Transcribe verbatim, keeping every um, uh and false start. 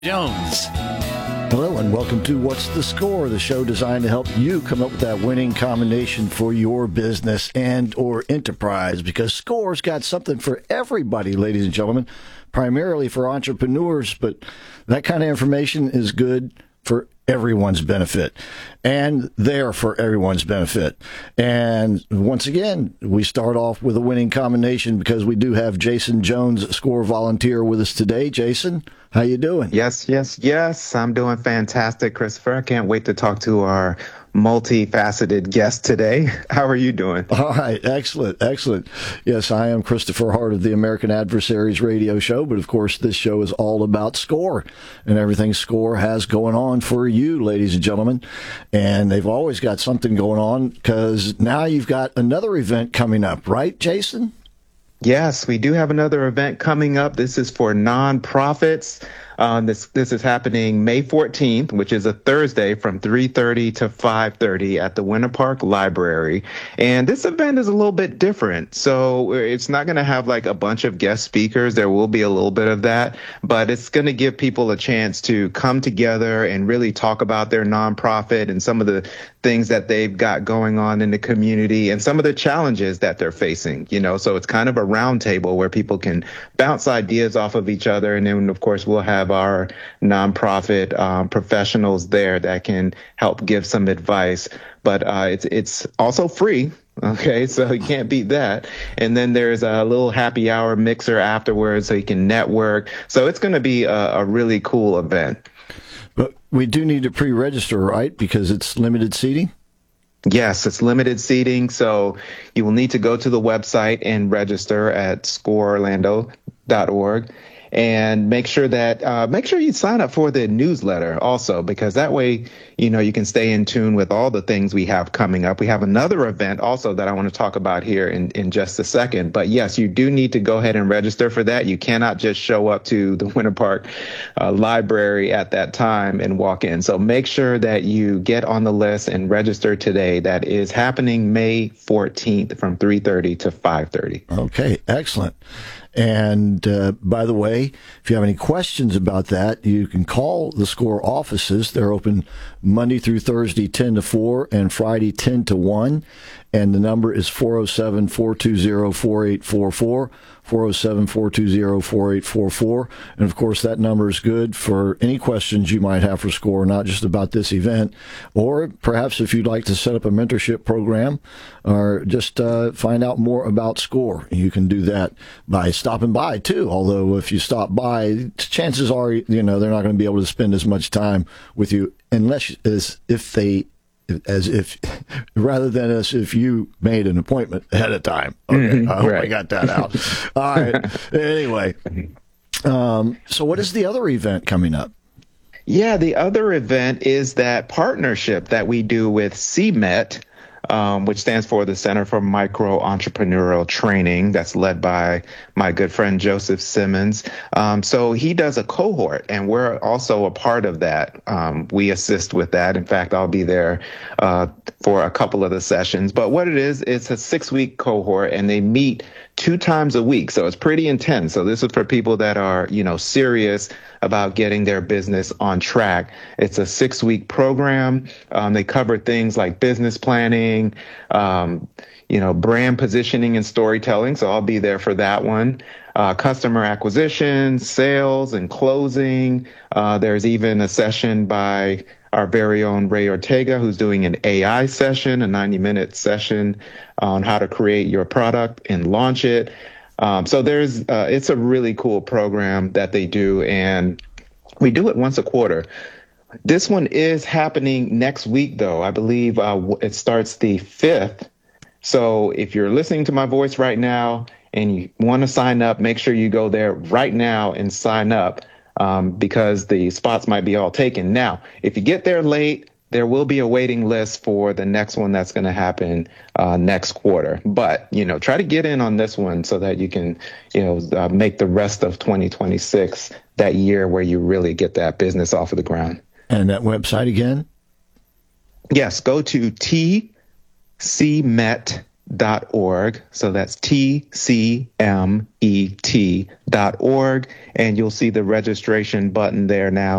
Jones. Hello and welcome to What's the Score, the show designed to help you come up with that winning combination for your business and or enterprise, because Score's got something for everybody, ladies and gentlemen, primarily for entrepreneurs, but that kind of information is good for everyone's benefit, and there for everyone's benefit. And once again, we start off with a winning combination because we do have Jason Jones, Score volunteer, with us today. Jason, how you doing? Yes, yes, yes. I'm doing fantastic, Christopher. I can't wait to talk to our multifaceted guest today. How are you doing? All right. Excellent. Excellent. Yes, I am Christopher Hart of the American Adversaries radio show, but of course this show is all about Score and everything Score has going on for you, ladies and gentlemen. And they've always got something going on because now you've got another event coming up, right, Jason? Yes, we do have another event coming up. This is for nonprofits. Um, this this is happening May fourteenth, which is a Thursday, from three thirty to five thirty at the Winter Park Library. And this event is a little bit different. So it's not going to have like a bunch of guest speakers. There will be a little bit of that, but it's going to give people a chance to come together and really talk about their nonprofit and some of the things that they've got going on in the community and some of the challenges that they're facing, you know. So it's kind of a roundtable where people can bounce ideas off of each other. And then, of course, we'll have our nonprofit um, professionals there that can help give some advice. But uh, it's it's also free. OK, so you can't beat that. And then there's a little happy hour mixer afterwards so you can network. So it's going to be a, a really cool event. But we do need to pre-register, right? Because it's limited seating? Yes, it's limited seating. So you will need to go to the website and register at score orlando dot org. And make sure that uh, make sure you sign up for the newsletter also, because that way, you know, you can stay in tune with all the things we have coming up. We have another event also that I want to talk about here in, in just a second. But yes, you do need to go ahead and register for that. You cannot just show up to the Winter Park uh, Library at that time and walk in. So make sure that you get on the list and register today. That is happening May fourteenth from three thirty to five thirty. Okay, excellent. And uh, by the way, if you have any questions about that, you can call the Score offices. They're open Monday through Thursday, ten to four, and Friday, ten to one. And the number is four oh seven, four two zero, four eight four four, four oh seven, four two zero, four eight four four. And, of course, that number is good for any questions you might have for Score, not just about this event, or perhaps if you'd like to set up a mentorship program or just uh, find out more about Score. You can do that by stopping by, too, although if you stop by, chances are, you know, they're not going to be able to spend as much time with you unless as if they as if, rather than as if you made an appointment ahead of time. Okay, mm-hmm, I hope right. I got that out. All right. Anyway, um, so what is the other event coming up? Yeah, the other event is that partnership that we do with C M E T, um, which stands for the Center for Micro Entrepreneurial Training. That's led by my good friend Joseph Simmons. Um, so he does a cohort, and we're also a part of that. Um, we assist with that. In fact, I'll be there uh, for a couple of the sessions. But what it is, it's a six-week cohort, and they meet two times a week. So it's pretty intense. So this is for people that are, you know, serious about getting their business on track. It's a six-week program. Um, they cover things like business planning, um, you know, brand positioning and storytelling. So I'll be there for that one. Uh, customer acquisition, sales, and closing. Uh, there's even a session by our very own Ray Ortega, who's doing an A I session, a ninety minute session on how to create your product and launch it. Um, so there's, uh, it's a really cool program that they do, and we do it once a quarter. This one is happening next week, though. I believe uh, it starts the fifth. So if you're listening to my voice right now and you want to sign up, make sure you go there right now and sign up, um, because the spots might be all taken. Now, if you get there late, there will be a waiting list for the next one that's going to happen uh, next quarter. But, you know, try to get in on this one so that you can, you know, uh, make the rest of twenty twenty-six that year where you really get that business off of the ground. And that website again? Yes, go to T C M E T dot org. So that's T C M E T dot org. And you'll see the registration button there now.